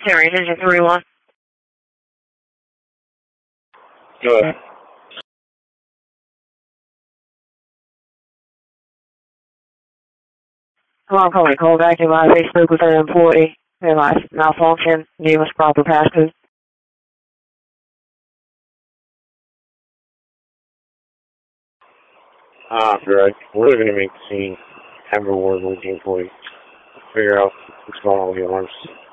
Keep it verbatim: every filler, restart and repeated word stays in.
Terry, Engine three one. Go ahead. Hello, I'm calling call back to my Facebook with an employee. And my malfunction, gave us proper passcode. Ah, Greg, we're going to make the scene. Have a word with the employee. Figure out what's going on with the alarms.